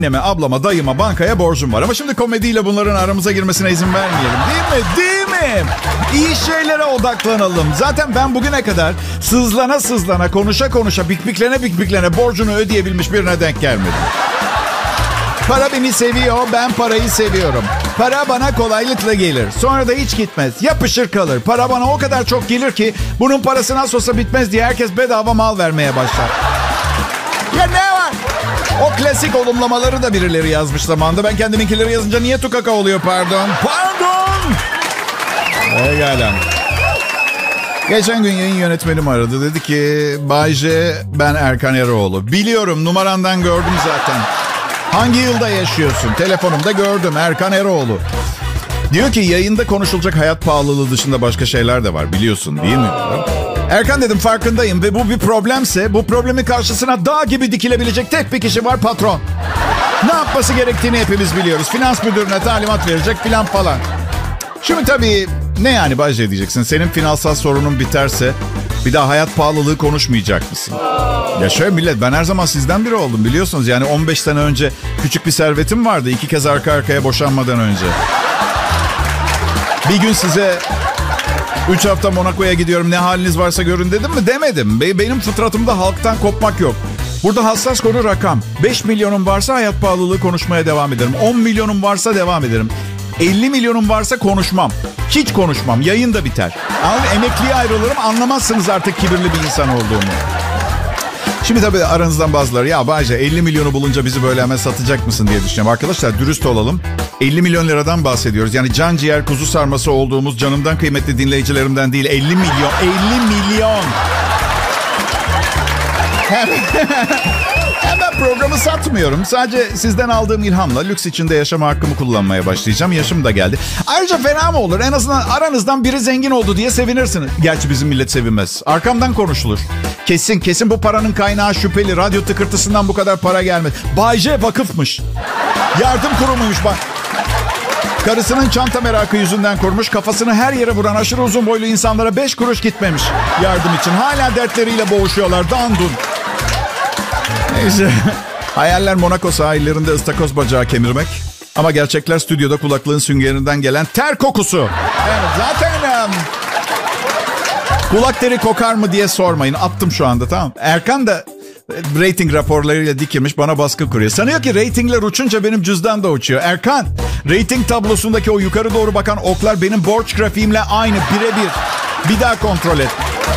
anneme, ablama, dayıma, bankaya borcum var. Ama şimdi komediyle bunların aramıza girmesine izin vermeyelim. Değil mi? Değil mi? İyi şeylere odaklanalım. Zaten ben bugüne kadar sızlana, konuşa, bikbiklene borcunu ödeyebilmiş birine denk gelmedim. Para beni seviyor, ben parayı seviyorum. Para bana kolaylıkla gelir. Sonra da hiç gitmez. Yapışır kalır. Para bana o kadar çok gelir ki bunun parası nasıl olsa bitmez diye herkes bedava mal vermeye başlar. Ya ne var? O klasik olumlamaları da birileri yazmış zamanında. Ben kendiminkileri yazınca niye tukaka oluyor pardon? Pardon! Egalen. Geçen gün yayın yönetmenim aradı. Dedi ki Bay J, ben Erkan Eroğlu. Biliyorum, numarandan gördüm zaten. Hangi yılda yaşıyorsun? Telefonumda gördüm, Erkan Eroğlu. Diyor ki yayında konuşulacak hayat pahalılığı dışında başka şeyler de var, biliyorsun değil mi? Erkan dedim, farkındayım ve bu bir problemse bu problemin karşısına dağ gibi dikilebilecek tek bir kişi var, patron. Ne yapması gerektiğini hepimiz biliyoruz. Finans müdürüne talimat verecek filan falan. Şimdi tabii ne yani Bay J diyeceksin, senin finansal sorunun biterse bir daha hayat pahalılığı konuşmayacak mısın? Ya şöyle millet, ben her zaman sizden biri oldum biliyorsunuz. Yani 15 sene önce küçük bir servetim vardı. 2 kez arka arkaya boşanmadan önce. Bir gün size 3 hafta Monaco'ya gidiyorum, ne haliniz varsa görün dedim mi? Demedim. Benim fıtratımda halktan kopmak yok. Burada hassas konu rakam. 5 milyonum varsa hayat pahalılığı konuşmaya devam ederim. 10 milyonum varsa devam ederim. 50 milyonum varsa konuşmam. Hiç konuşmam. Yayın da biter. Emekliye ayrılırım, anlamazsınız artık kibirli bir insan olduğumu. Şimdi tabii aranızdan bazıları ya Bayce 50 milyonu bulunca bizi böyle hemen satacak mısın diye düşünüyorum. Arkadaşlar dürüst olalım. 50 milyon liradan bahsediyoruz. Yani can ciğer kuzu sarması olduğumuz canımdan kıymetli dinleyicilerimden değil. 50 milyon. 50 milyon. Hemen programı satmıyorum. Sadece sizden aldığım ilhamla lüks içinde yaşama hakkımı kullanmaya başlayacağım. Yaşım da geldi. Ayrıca fena mı olur? En azından aranızdan biri zengin oldu diye sevinirsiniz. Gerçi bizim millet sevinmez. Arkamdan konuşulur. Kesin bu paranın kaynağı şüpheli. Radyo tıkırtısından bu kadar para gelmedi. Bay J vakıfmış. Yardım kurumuymuş bak. Karısının çanta merakı yüzünden kurmuş. Kafasını her yere vuran aşırı uzun boylu insanlara 5 kuruş gitmemiş yardım için. Hala dertleriyle boğuşuyorlar. Dandun. Neyse. Hayaller Monaco sahillerinde ıstakoz bacağı kemirmek. Ama gerçekler stüdyoda kulaklığın süngerinden gelen ter kokusu. Evet, zaten kulak teri kokar mı diye sormayın. Attım şu anda, tamam. Erkan da rating raporlarıyla dikilmiş, bana baskı kuruyor. Sanıyor ki ratingler uçunca benim cüzdan da uçuyor. Erkan, rating tablosundaki o yukarı doğru bakan oklar benim borç grafiğimle aynı, birebir. Bir daha kontrol et.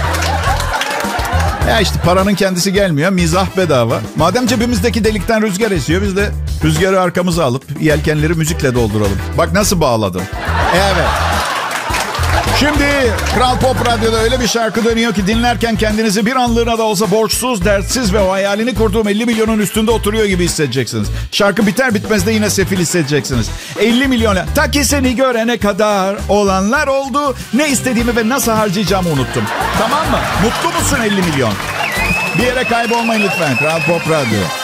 Ya işte paranın kendisi gelmiyor. Mizah bedava. Madem cebimizdeki delikten rüzgar esiyor, biz de rüzgarı arkamıza alıp yelkenleri müzikle dolduralım. Bak nasıl bağladım. Evet. Şimdi Kral Pop Radyo'da öyle bir şarkı dönüyor ki dinlerken kendinizi bir anlığına da olsa borçsuz, dertsiz ve o hayalini kurduğum 50 milyonun üstünde oturuyor gibi hissedeceksiniz. Şarkı biter bitmez de yine sefil hissedeceksiniz. 50 milyon. Ta ki seni görene kadar olanlar oldu. Ne istediğimi ve nasıl harcayacağımı unuttum. Tamam mı? Mutlu musun 50 milyon? Bir yere kaybolmayın lütfen. Kral Pop Radyo.